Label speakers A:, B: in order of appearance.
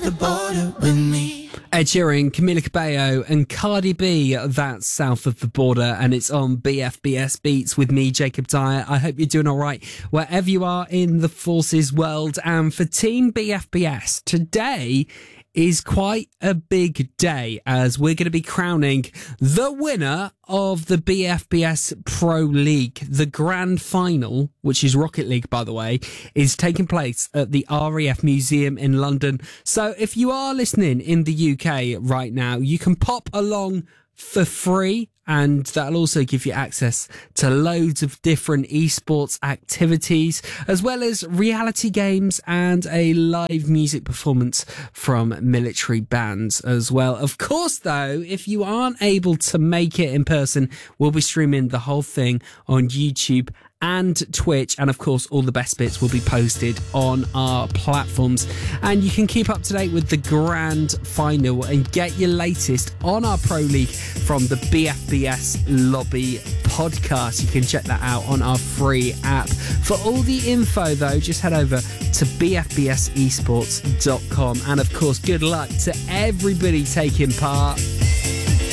A: the border with me.
B: Ed Sheeran, Camila Cabello and Cardi B, that's South of the Border, and it's on BFBS Beats with me, Jacob Dyer. I hope you're doing all right wherever you are in the forces world. And for Team BFBS, today is quite a big day as we're going to be crowning the winner of the BFBS Pro League. The grand final, which is Rocket League, by the way, is taking place at the RAF Museum in London. So if you are listening in the UK right now, you can pop along for free, and that'll also give you access to loads of different esports activities, as well as reality games and a live music performance from military bands as well. Of course, though, if you aren't able to make it in person, we'll be streaming the whole thing on YouTube and Twitch, and of course all the best bits will be posted on our platforms, and you can keep up to date with the grand final and get your latest on our Pro League from the BFBS Lobby podcast. You can check that out on our free app. For all the info though, just head over to bfbsesports.com, and of course good luck to everybody taking part.